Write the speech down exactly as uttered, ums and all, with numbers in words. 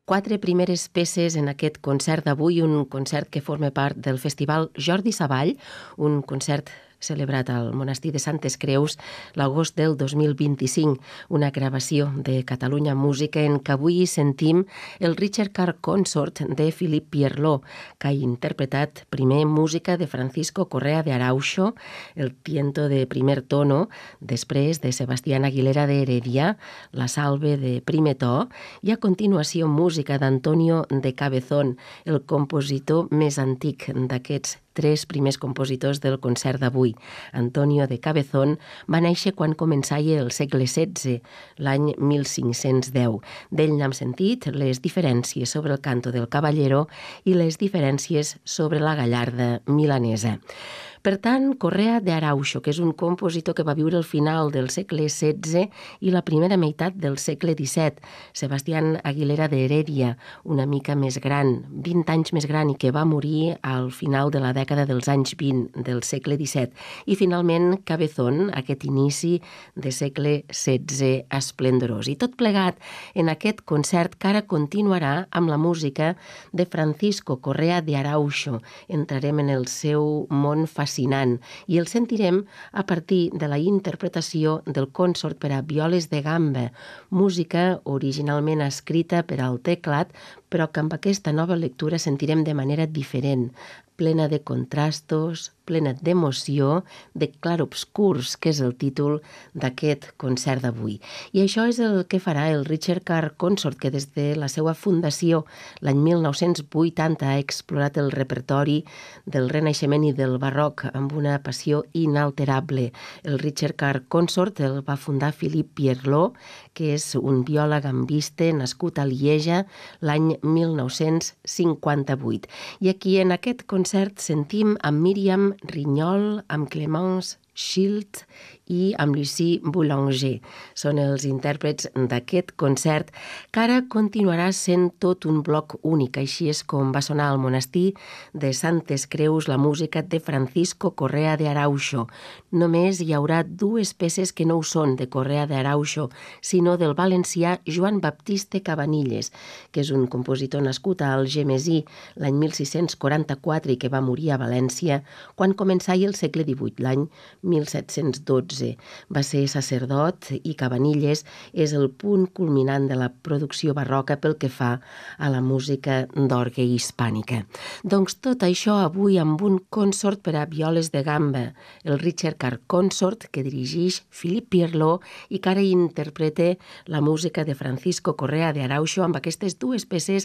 Quatre primeres peces en aquest concert d'avui, un concert que forma part del Festival Jordi Savall, un concert celebrat al Monestir de Santes Creus l'agost del dos mil vint-i-cinc, una gravació de Catalunya Música en què avui sentim el Richard Carr Consort de Philippe Pierlot, que ha interpretat primer música de Francisco Correa de Arauxo, el tiento de primer tono, després de Sebastián Aguilera de Heredia, la salve de primer to, i a continuació música d'Antonio de Cabezón, el compositor més antic d'aquests tres primers compositors del concert d'avui. Antonio de Cabezón va néixer quan començava el segle setze, l'any mil cinc-cents deu. D'ell n'hem sentit les diferències sobre el canto del Caballero i les diferències sobre la gallarda milanesa. Per tant, Correa de Arauxo, que és un compositor que va viure al final del segle setze i la primera meitat del segle disset. Sebastián Aguilera de Heredia, una mica més gran, vint anys més gran, i que va morir al final de la dècada dels anys vint del segle disset. I finalment Cabezón, aquest inici de segle setze esplendorós. I tot plegat en aquest concert que ara continuarà amb la música de Francisco Correa de Arauxo. Entrarem en el seu món fascinant fascinant, i el sentirem a partir de la interpretació del consort per a violes de gamba, música originalment escrita per al teclat, però que amb aquesta nova lectura sentirem de manera diferent, plena de contrastos, plena d'emoció, de clarobscurs, que és el títol d'aquest concert d'avui. I això és el que farà el Richard Carr Consort, que des de la seva fundació l'any mil nou-cents vuitanta ha explorat el repertori del Renaixement i del Barroc amb una passió inalterable. El Richard Carr Consort el va fundar Philippe Pierlot, que és un viola gambista nascut a Lieja l'any mil nou-cents cinquanta-vuit. I aquí en aquest concert sentim amb Míriam Rinyol, amb Clémence Schild i amb Lucie Boulanger. Són els intèrprets d'aquest concert, que ara continuarà sent tot un bloc únic. Així és com va sonar al Monestir de Santes Creus la música de Francisco Correa de Arauxo. Només hi haurà dues peces que no ho són de Correa de Arauxo, sinó del valencià Joan Baptiste Cabanilles, que és un compositor nascut a Algemesí l'any mil sis-cents quaranta-quatre i que va morir a València quan començava el segle divuit, l'any mil set-cents dotze. Va ser sacerdot i Cabanilles és el punt culminant de la producció barroca pel que fa a la música d'orgue hispànica. Doncs tot això avui amb un consort per a violes de gamba, el Richard Carr Consort, que dirigeix Philippe Pierlot i que ara interpreta la música de Francisco Correa de Arauxo amb aquestes dues peces